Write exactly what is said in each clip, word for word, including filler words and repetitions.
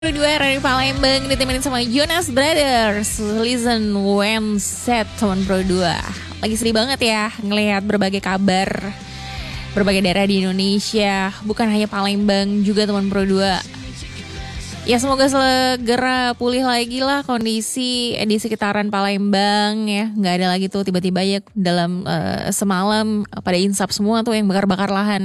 Dua dari Palembang ditemenin sama Jonas Brothers. Listen when set teman Pro dua. Lagi sedih banget ya ngelihat berbagai kabar berbagai daerah di Indonesia, bukan hanya Palembang juga teman Pro dua. Ya semoga segera pulih lagi lah kondisi di sekitaran Palembang ya. Nggak ada lagi tuh tiba-tiba ya dalam uh, semalam pada insap semua tuh yang bakar-bakar lahan.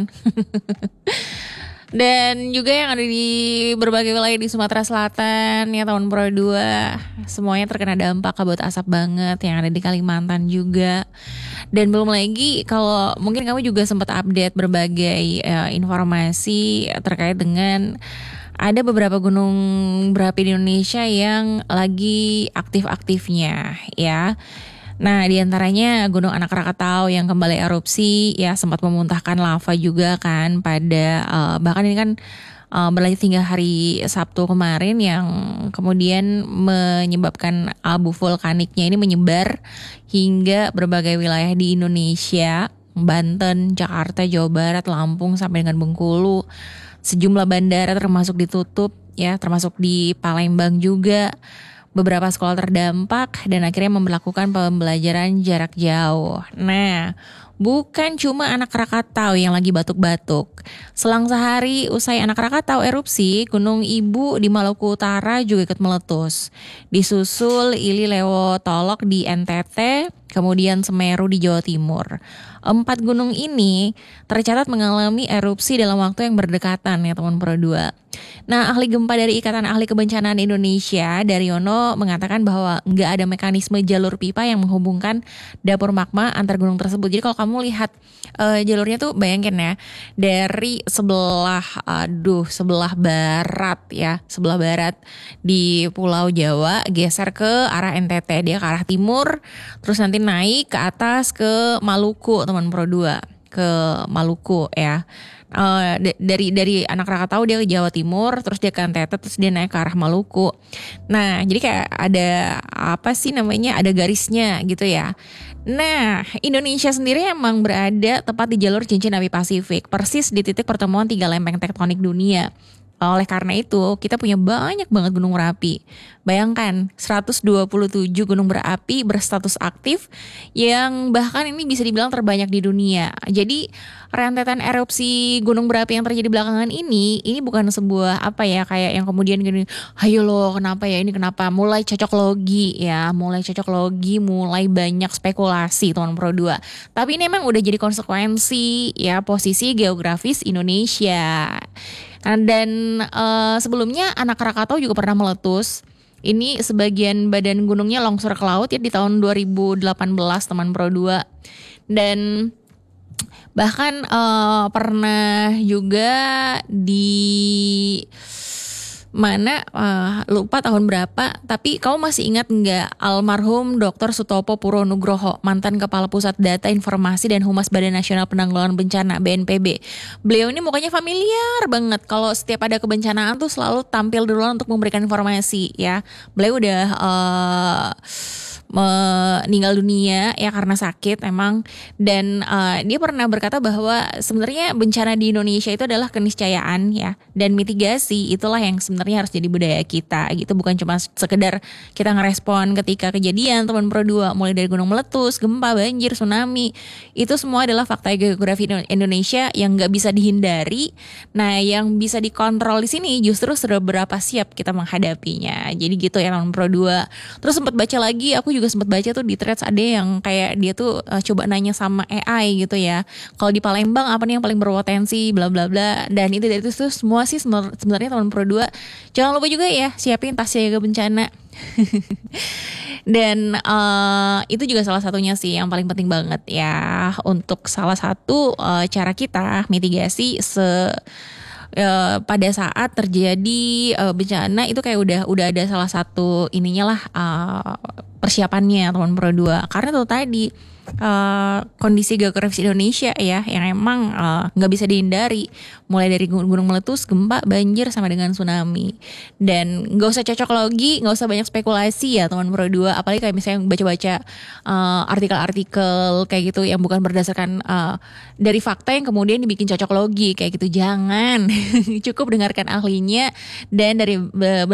Dan juga yang ada di berbagai wilayah di Sumatera Selatan ya tahun Pro dua, semuanya terkena dampak kabut asap banget, yang ada di Kalimantan juga. Dan belum lagi kalau mungkin kamu juga sempat update berbagai uh, informasi terkait dengan ada beberapa gunung berapi di Indonesia yang lagi aktif-aktifnya ya. Nah, diantaranya Gunung Anak Rakatau yang kembali erupsi ya, sempat memuntahkan lava juga kan pada uh, bahkan ini kan uh, berlanjut hingga hari Sabtu kemarin, yang kemudian menyebabkan abu vulkaniknya ini menyebar hingga berbagai wilayah di Indonesia, Banten, Jakarta, Jawa Barat, Lampung sampai dengan Bengkulu. Sejumlah bandara termasuk ditutup ya, termasuk di Palembang juga. Beberapa sekolah terdampak dan akhirnya memberlakukan pembelajaran jarak jauh. Nah, bukan cuma Anak Rakatau yang lagi batuk-batuk. Selang sehari usai Anak Rakatau erupsi, Gunung Ibu di Maluku Utara juga ikut meletus. Disusul Ili Lewotolok di N T T, kemudian Semeru di Jawa Timur. Empat gunung ini tercatat mengalami erupsi dalam waktu yang berdekatan ya teman Pro dua. Nah, ahli gempa dari Ikatan Ahli Kebencanaan Indonesia, Daryono, mengatakan bahwa nggak ada mekanisme jalur pipa yang menghubungkan dapur magma antar gunung tersebut. Jadi kalau kamu lihat uh, jalurnya tuh bayangin ya, dari sebelah, aduh, sebelah barat ya, sebelah barat di Pulau Jawa, geser ke arah N T T, dia ke arah timur, terus nanti naik ke atas ke Maluku, teman Pro dua, ke Maluku ya. Uh, d- dari dari Anak Rakatau dia ke Jawa Timur, terus dia ke N T T, terus dia naik ke arah Maluku. Nah, jadi kayak ada apa sih namanya, ada garisnya gitu ya. Nah, Indonesia sendiri emang berada tepat di jalur cincin api Pasifik, persis di titik pertemuan tiga lempeng tektonik dunia. Oleh karena itu, kita punya banyak banget gunung berapi. Bayangkan, seratus dua puluh tujuh gunung berapi berstatus aktif, yang bahkan ini bisa dibilang terbanyak di dunia. Jadi, rentetan erupsi gunung berapi yang terjadi belakangan ini, ini bukan sebuah apa ya, kayak yang kemudian gini, ayo loh kenapa ya ini kenapa, mulai cocok logi ya, mulai cocok logi, mulai banyak spekulasi teman Pro dua. Tapi ini memang udah jadi konsekuensi ya posisi geografis Indonesia. Dan uh, sebelumnya Anak Rakatau juga pernah meletus. Ini sebagian badan gunungnya longsor ke laut ya di tahun dua ribu delapan belas teman Pro dua. Dan bahkan uh, pernah juga di mana uh, lupa tahun berapa, tapi kamu masih ingat nggak almarhum Doktor Sutopo Purwo Nugroho, mantan Kepala Pusat Data Informasi dan Humas Badan Nasional Penanggulangan Bencana B N P B. Beliau ini mukanya familiar banget, kalau setiap ada kebencanaan tuh selalu tampil duluan untuk memberikan informasi ya. Beliau udah uh, meninggal dunia ya karena sakit emang, dan uh, dia pernah berkata bahwa sebenarnya bencana di Indonesia itu adalah keniscayaan ya, dan mitigasi itulah yang sebenarnya harus jadi budaya kita gitu, bukan cuma sekedar kita ngerespon ketika kejadian teman Pro dua, mulai dari gunung meletus, gempa, banjir, tsunami, itu semua adalah fakta geografi Indonesia yang nggak bisa dihindari. Nah, yang bisa dikontrol di sini justru seberapa siap kita menghadapinya. Jadi gitu ya teman Pro dua. Terus sempat baca lagi, aku juga sempat baca tuh di threads ada yang kayak dia tuh uh, coba nanya sama A I gitu ya, kalau di Palembang apa nih yang paling berpotensi bla bla bla, dan itu dari itu tuh semua sih sebenarnya teman Pro dua jangan lupa juga ya siapin tas siaga bencana. Dan uh, itu juga salah satunya sih yang paling penting banget ya, untuk salah satu uh, cara kita mitigasi se Uh, pada saat terjadi uh, bencana itu kayak udah udah ada salah satu ininya lah, uh, persiapannya teman pro dua. Karena tuh tadi uh, kondisi geografis Indonesia ya yang emang uh, nggak bisa dihindari, mulai dari gunung meletus, gempa, banjir sama dengan tsunami. Dan nggak usah cocok logi, nggak usah banyak spekulasi ya teman pro dua. Apalagi kayak misalnya baca-baca uh, artikel-artikel kayak gitu yang bukan berdasarkan uh, dari fakta yang kemudian dibikin cocok logi kayak gitu. Jangan, cukup dengarkan ahlinya dan dari